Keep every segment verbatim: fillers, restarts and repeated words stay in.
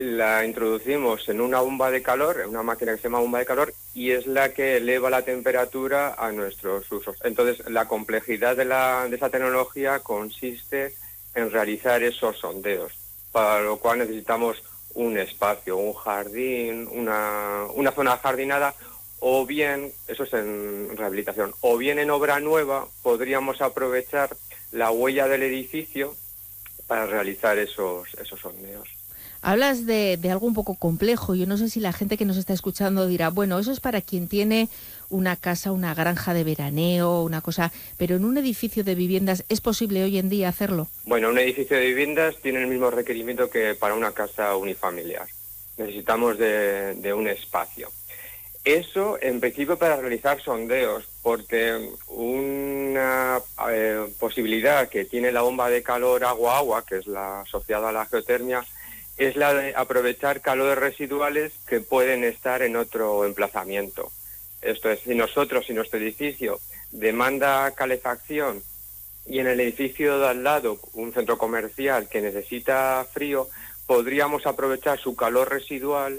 La introducimos en una bomba de calor, en una máquina que se llama bomba de calor, y es la que eleva la temperatura a nuestros usos. Entonces, la complejidad de, la, de esa tecnología consiste en realizar esos sondeos, para lo cual necesitamos un espacio, un jardín, una, una zona jardinada, o bien, eso es en rehabilitación, o bien en obra nueva podríamos aprovechar la huella del edificio para realizar esos, esos sondeos. Hablas de, de algo un poco complejo. Yo no sé si la gente que nos está escuchando dirá, bueno, eso es para quien tiene una casa, una granja de veraneo, una cosa, pero en un edificio de viviendas, ¿es posible hoy en día hacerlo? Bueno, un edificio de viviendas tiene el mismo requerimiento que para una casa unifamiliar. Necesitamos de, de un espacio. Eso, en principio, para realizar sondeos, porque una eh, posibilidad que tiene la bomba de calor agua-agua, que es la asociada a la geotermia, es la de aprovechar calores residuales que pueden estar en otro emplazamiento. Esto es, si nosotros, si nuestro edificio demanda calefacción y en el edificio de al lado un centro comercial que necesita frío, podríamos aprovechar su calor residual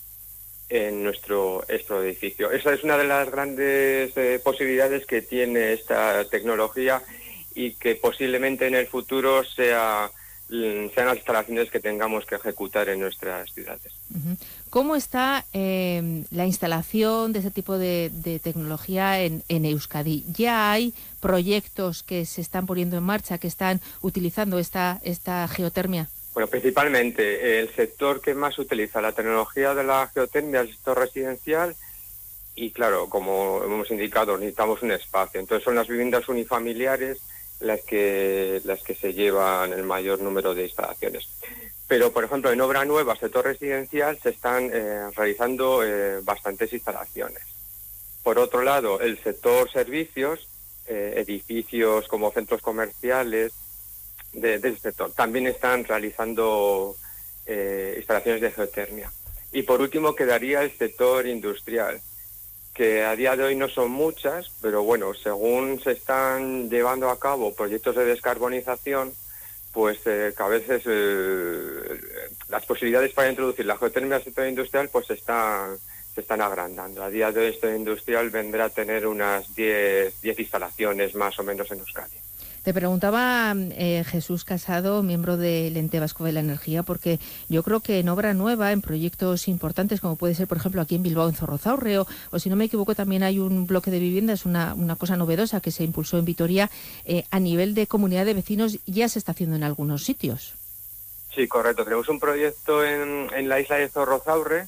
en nuestro, nuestro edificio. Esa es una de las grandes eh, posibilidades que tiene esta tecnología y que posiblemente en el futuro sea, sean las instalaciones que tengamos que ejecutar en nuestras ciudades. Uh-huh. ¿Cómo está eh, la instalación de ese tipo de, de tecnología en, en Euskadi? ¿Ya hay proyectos que se están poniendo en marcha, que están utilizando esta, esta geotermia? Bueno, principalmente el sector que más utiliza la tecnología de la geotermia es el sector residencial y, claro, como hemos indicado, necesitamos un espacio. Entonces son las viviendas unifamiliares las que, las que se llevan el mayor número de instalaciones. Pero, por ejemplo, en obra nueva, sector residencial, se están eh, realizando eh, bastantes instalaciones. Por otro lado, el sector servicios, eh, edificios como centros comerciales, De, del sector. También están realizando eh, instalaciones de geotermia. Y por último quedaría el sector industrial, que a día de hoy no son muchas, pero bueno, según se están llevando a cabo proyectos de descarbonización, pues eh, que a veces eh, las posibilidades para introducir la geotermia al sector industrial pues están, se están agrandando. A día de hoy el sector industrial vendrá a tener unas diez instalaciones más o menos en Euskadi. Te preguntaba eh, Jesús Casado, miembro del Ente Vasco de la Energía, porque yo creo que en obra nueva, en proyectos importantes, como puede ser, por ejemplo, aquí en Bilbao, en Zorrozaurre, o, o si no me equivoco, también hay un bloque de viviendas, una, una cosa novedosa que se impulsó en Vitoria, eh, a nivel de comunidad de vecinos, ya se está haciendo en algunos sitios. Sí, correcto. Tenemos un proyecto en, en la isla de Zorrozaurre,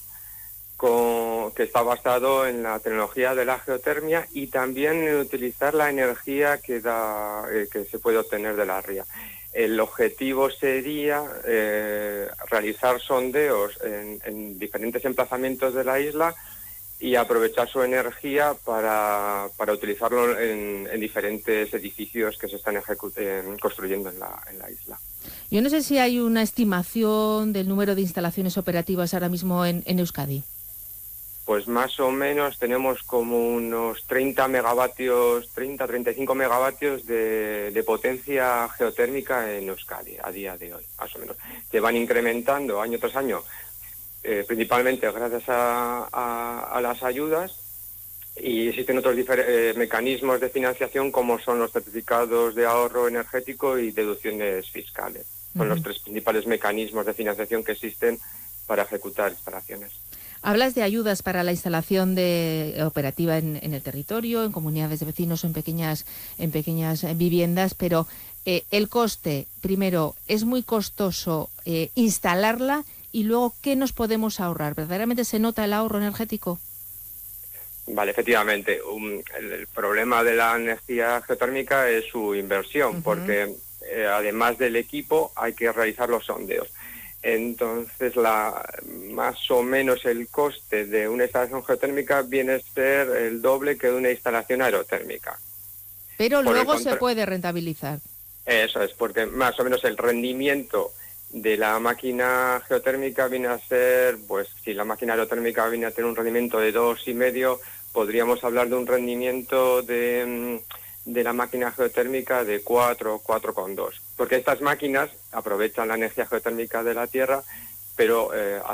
Con, que está basado en la tecnología de la geotermia y también en utilizar la energía que da eh, que se puede obtener de la ría. El objetivo sería eh, realizar sondeos en, en diferentes emplazamientos de la isla y aprovechar su energía para, para utilizarlo en, en diferentes edificios que se están ejecut- en, construyendo en la, en la isla. Yo no sé si hay una estimación del número de instalaciones operativas ahora mismo en, en Euskadi. Pues más o menos tenemos como unos treinta megavatios, treinta, treinta y cinco megavatios de, de potencia geotérmica en Euskadi a día de hoy, más o menos. Se van incrementando año tras año, eh, principalmente gracias a, a, a las ayudas, y existen otros difer- eh, mecanismos de financiación como son los certificados de ahorro energético y deducciones fiscales. Son uh-huh. los tres principales mecanismos de financiación que existen para ejecutar instalaciones. Hablas de ayudas para la instalación de operativa en, en el territorio, en comunidades de vecinos o en pequeñas, en pequeñas viviendas, pero eh, el coste, primero, es muy costoso eh, instalarla y luego, ¿qué nos podemos ahorrar? ¿Verdaderamente se nota el ahorro energético? Vale, efectivamente. Um, el, el problema de la energía geotérmica es su inversión, uh-huh. porque eh, además del equipo hay que realizar los sondeos. Entonces, la, más o menos el coste de una instalación geotérmica viene a ser el doble que de una instalación aerotérmica. Pero Por luego contra... se puede rentabilizar. Eso es, porque más o menos el rendimiento de la máquina geotérmica viene a ser, pues si la máquina aerotérmica viene a tener un rendimiento de dos y medio, podríamos hablar de un rendimiento de... de la máquina geotérmica de cuatro, cuatro coma dos, porque estas máquinas aprovechan la energía geotérmica de la Tierra pero eh,